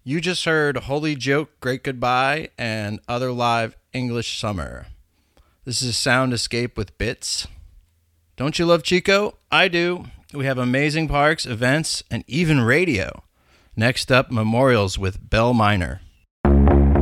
You just heard Holy Joke, Great Goodbye, and Other Live English Summer. This is Sound Escape with Bits. Don't you love Chico? I do. We have amazing parks, events, and even radio. Next up, memorials with Bell Minor.